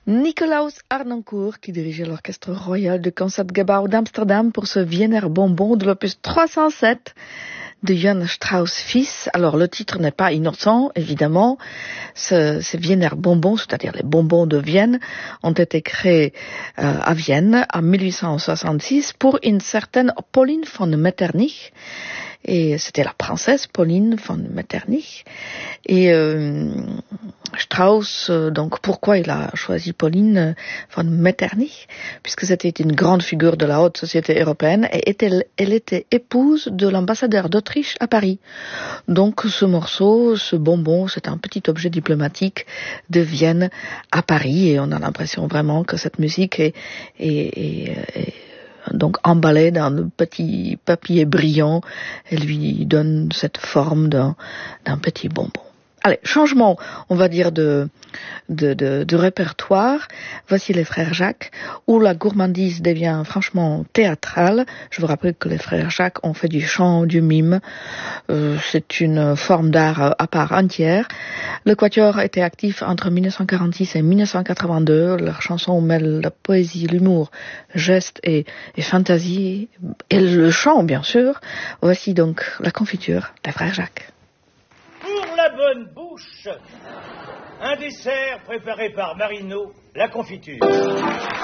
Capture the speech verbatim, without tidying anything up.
Nicolaus Harnoncourt, qui dirigeait l'Orchestre Royal du Concertgebouw d'Amsterdam pour ce Wiener Bonbon de l'opus trois cent sept de Johann Strauss fils. Alors, le titre n'est pas innocent, évidemment. Ce, ces Wiener Bonbons, c'est-à-dire les bonbons de Vienne, ont été créés euh, à Vienne en mille huit cent soixante-six pour une certaine Pauline von Metternich. Et c'était la princesse Pauline von Metternich. Et euh, Strauss, donc pourquoi il a choisi Pauline von Metternich? Puisque c'était une grande figure de la haute société européenne et était, elle était épouse de l'ambassadeur d'Autriche à Paris. Donc ce morceau, ce bonbon, c'est un petit objet diplomatique de Vienne à Paris et on a l'impression vraiment que cette musique est, est, est, est donc emballée dans de petits papiers brillants et lui donne cette forme d'un, d'un petit bonbon. Allez, changement, on va dire, de, de, de, de répertoire. Voici les frères Jacques, où la gourmandise devient franchement théâtrale. Je vous rappelle que les frères Jacques ont fait du chant, du mime. Euh, c'est une forme d'art à part entière. Le Quatuor était actif entre mille neuf cent quarante-six et mille neuf cent quatre-vingt-deux. Leurs chansons mêlent la poésie, l'humour, geste et, et fantaisie, et le chant, bien sûr. Voici donc la confiture des frères Jacques. Pour la bonne bouche, un dessert préparé par Marino, la confiture.